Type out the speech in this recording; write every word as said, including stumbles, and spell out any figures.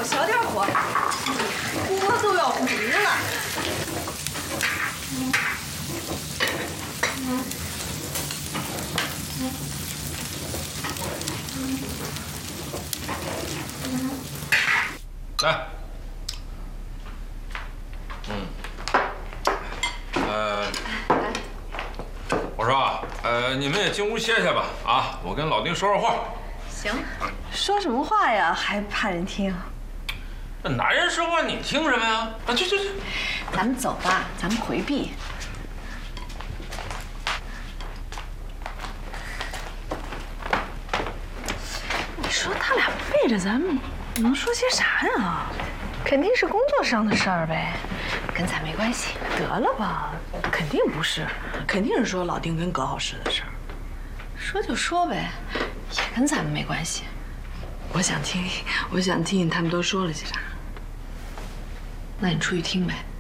小点火，锅都要糊了。 来，嗯，呃，我说啊，呃，你们也进屋歇歇吧，啊，我跟老丁说说话。 行，说什么话呀？还怕人听？ 那男人说话你听什么呀？啊，去去去， 咱们走吧，咱们回避。你说他俩背着咱们，能说些啥呀？肯定是工作上的事儿呗，跟咱没关系。 得了吧，肯定不是，肯定是说老丁跟葛老师的事儿。 说就说呗，也跟咱们没关系。 我想听，我想听他们都说了些啥。 那你出去听呗。